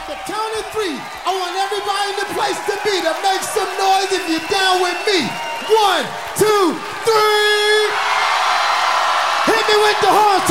At the count of three, I want everybody in the place to be to make some noise if you're down with me. 1, 2, 3. Hit me with the horns.